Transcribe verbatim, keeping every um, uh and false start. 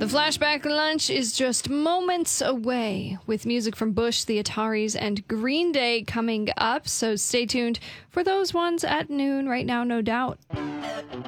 The flashback lunch is just moments away, with music from Bush, the Ataris, and Green Day coming up, so stay tuned for those ones at noon right now, no doubt.